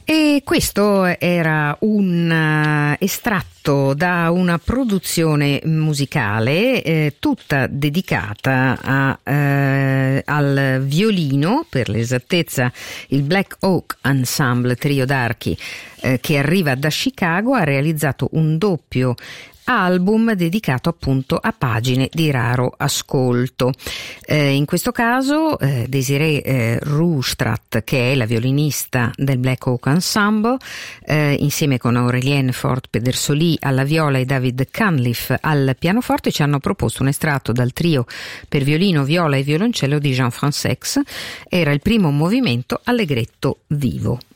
E questo era un estratto da una produzione musicale tutta dedicata al violino, per l'esattezza il Black Oak Ensemble Trio d'Archi, che arriva da Chicago. Ha realizzato un doppio album dedicato appunto a pagine di raro ascolto. In questo caso Desiree Roustrat, che è la violinista del Black Oak Ensemble, insieme con Aurélien Fort-Pedersoli alla viola e David Cunliffe al pianoforte, ci hanno proposto un estratto dal trio per violino, viola e violoncello di Jean Francex. Era il primo movimento allegretto vivo.